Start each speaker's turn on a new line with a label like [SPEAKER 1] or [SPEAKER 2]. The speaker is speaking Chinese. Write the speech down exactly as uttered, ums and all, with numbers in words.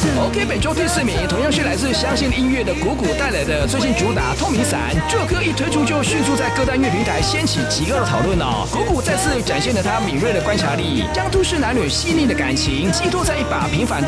[SPEAKER 1] OK， 本周第四名同样是来自相信音乐的谷谷带来的最新主打《透明伞》。这首歌一推出就迅速在各大乐平台掀起极高的讨论哦。谷谷再次展现了他敏锐的观察力，将都市男女细腻的感情寄托在一把平凡的